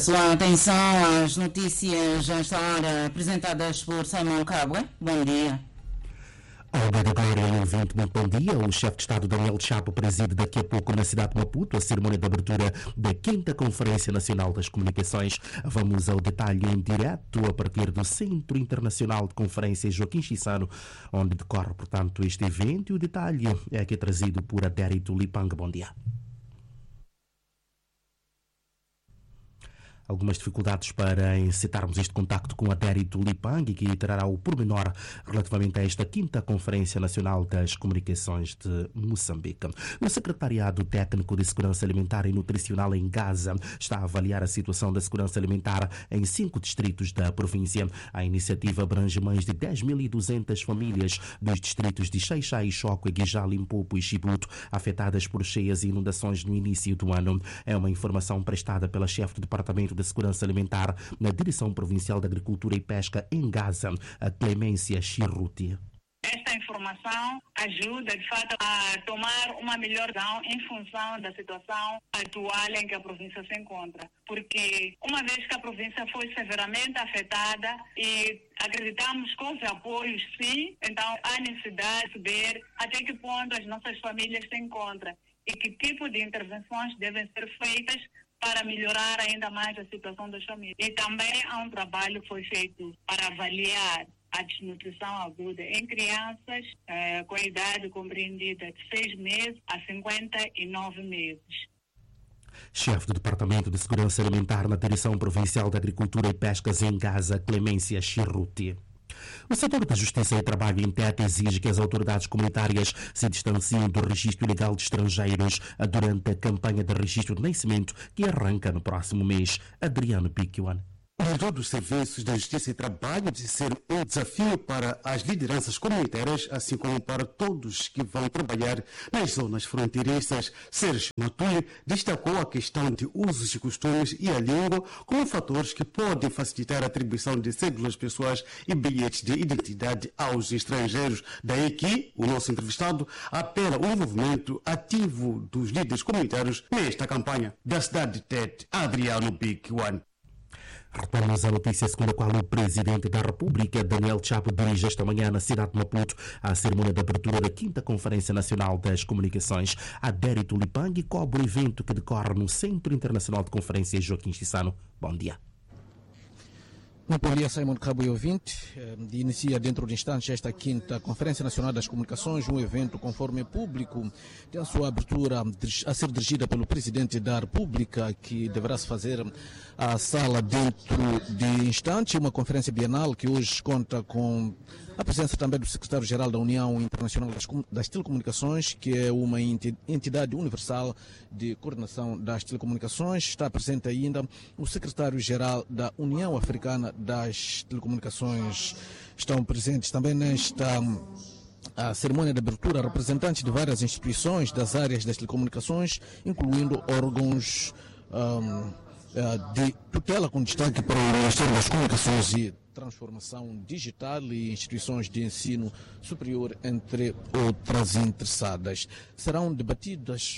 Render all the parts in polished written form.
sua atenção às notícias a esta hora apresentadas por Simon Cabwe. Bom dia. Almeida Glória e ouvinte, muito bom dia. O chefe de Estado Daniel Chapo preside daqui a pouco na cidade de Maputo a cerimônia de abertura da 5ª Conferência Nacional das Comunicações. Vamos ao detalhe em direto a partir do Centro Internacional de Conferências Joaquim Chissano, onde decorre, portanto, este evento. E o detalhe é aqui trazido por Adérito Lipang. Bom dia. Algumas dificuldades para incitarmos este contacto com Adérito Lipang, que trará o pormenor relativamente a esta 5ª Conferência Nacional das Comunicações de Moçambique. O Secretariado Técnico de Segurança Alimentar e Nutricional em Gaza está a avaliar a situação da segurança alimentar em 5 distritos da província. A iniciativa abrange mais de 10.200 famílias dos distritos de Xai-Xai, Choco, Guijá, Limpopo e Chibuto, afetadas por cheias e inundações no início do ano. É uma informação prestada pela chefe do Departamento de Segurança Alimentar na Direção Provincial de Agricultura e Pesca em Gaza, a Clemência Chirruti. Esta informação ajuda, de fato, a tomar uma melhor decisão em função da situação atual em que a província se encontra. Porque, uma vez que a província foi severamente afetada e acreditamos com os apoios, sim, então há necessidade de saber até que ponto as nossas famílias se encontram e que tipo de intervenções devem ser feitas para melhorar ainda mais a situação das famílias. E também há um trabalho que foi feito para avaliar a desnutrição aguda em crianças com a idade compreendida de 6 meses a 59 meses. Chefe do Departamento de Segurança Alimentar na Direção Provincial de Agricultura e Pescas em Gaza, Clemência Chirruti. O setor da Justiça e Trabalho em Tete exige que as autoridades comunitárias se distanciem do registro ilegal de estrangeiros durante a campanha de registro de nascimento que arranca no próximo mês. Adriano Piquiwan. O setor dos serviços da Justiça e Trabalho de ser um desafio para as lideranças comunitárias, assim como para todos que vão trabalhar nas zonas fronteiriças. Sérgio Matui destacou a questão de usos e costumes e a língua como fatores que podem facilitar a atribuição de cédulas pessoais e bilhetes de identidade aos estrangeiros. Daí que o nosso entrevistado apela ao envolvimento ativo dos líderes comunitários nesta campanha. Da cidade de Tete, Adriano Piquiwan. Retomamos a notícia segundo a qual o Presidente da República, Daniel Chapo, dirige esta manhã na cidade de Maputo a cerimônia de abertura da 5ª Conferência Nacional das Comunicações. Adérito Lipang cobre o evento que decorre no Centro Internacional de Conferências Joaquim Chissano. Bom dia. Muito bom dia, Simon Cabo e ouvinte. Inicia dentro de instantes esta 5ª Conferência Nacional das Comunicações, um evento conforme público. Tem a sua abertura a ser dirigida pelo Presidente da República, que deverá se fazer a sala dentro de instantes. Uma conferência bienal que hoje conta com a presença também do Secretário-Geral da União Internacional das Telecomunicações, que é uma entidade universal de coordenação das telecomunicações. Está presente ainda o Secretário-Geral da União Africana das Telecomunicações. Estão presentes também nesta a cerimônia de abertura representantes de várias instituições das áreas das telecomunicações, incluindo órgãos de tutela com destaque para o Ministério das Comunicações e Transformação Digital e instituições de ensino superior, entre outras interessadas. Serão debatidos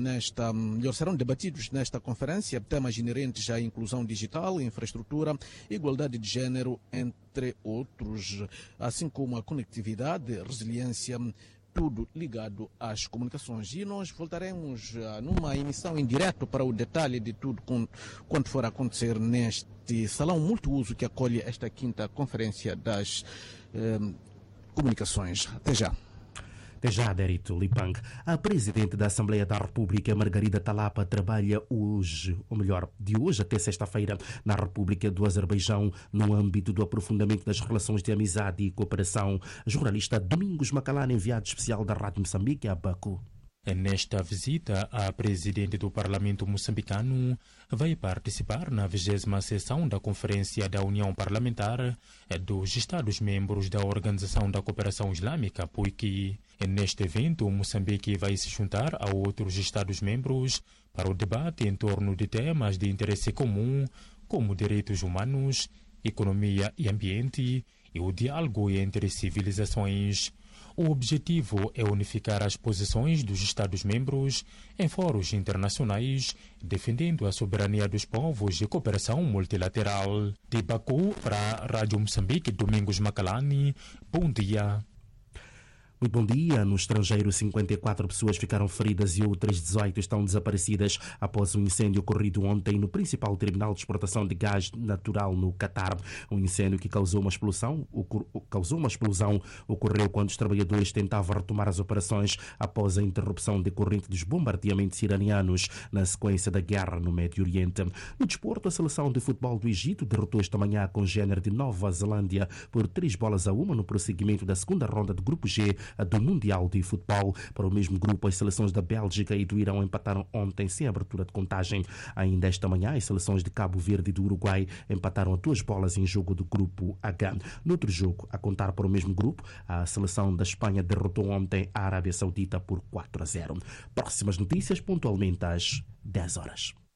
nesta conferência temas inerentes à inclusão digital, infraestrutura, igualdade de género, entre outros, assim como a conectividade, resiliência, tudo ligado às comunicações. E nós voltaremos numa emissão em direto para o detalhe de tudo quando for acontecer neste salão multiuso que acolhe esta 5ª Conferência das Comunicações. Até já. Até já, Adérito Lipang. A Presidente da Assembleia da República, Margarida Talapa, trabalha hoje, ou melhor, de hoje até sexta-feira, na República do Azerbaijão, no âmbito do aprofundamento das relações de amizade e cooperação. Jornalista Domingos Macalana, enviado especial da Rádio Moçambique a Baku. Nesta visita, a Presidente do Parlamento moçambicano vai participar na 20ª sessão da Conferência da União Parlamentar dos Estados-membros da Organização da Cooperação Islâmica, porque neste evento Moçambique vai se juntar a outros Estados-membros para o debate em torno de temas de interesse comum, como direitos humanos, economia e ambiente, e o diálogo entre civilizações. O objetivo é unificar as posições dos Estados-membros em fóruns internacionais, defendendo a soberania dos povos e cooperação multilateral. De Baku, para a Rádio Moçambique, Domingos Macalani, bom dia. Muito bom dia. No estrangeiro, 54 pessoas ficaram feridas e outras 18 estão desaparecidas após um incêndio ocorrido ontem no principal terminal de exportação de gás natural no Catar. Um incêndio que causou uma explosão ocorreu quando os trabalhadores tentavam retomar as operações após a interrupção decorrente dos bombardeamentos iranianos na sequência da guerra no Médio Oriente. No desporto, a seleção de futebol do Egito derrotou esta manhã a congênere de Nova Zelândia por 3-1 no prosseguimento da segunda ronda do Grupo G do Mundial de Futebol. Para o mesmo grupo, as seleções da Bélgica e do Irão empataram ontem sem abertura de contagem. Ainda esta manhã, as seleções de Cabo Verde e do Uruguai empataram a 2 em jogo do Grupo H. No outro jogo, a contar para o mesmo grupo, a seleção da Espanha derrotou ontem a Arábia Saudita por 4-0. Próximas notícias, pontualmente às 10 horas.